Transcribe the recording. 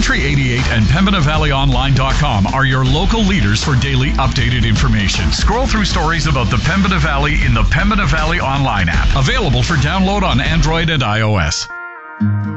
Country 88 and PembinaValleyOnline.com are your local leaders for daily updated information. Scroll through stories about the Pembina Valley in the Pembina Valley Online app, available for download on Android and iOS.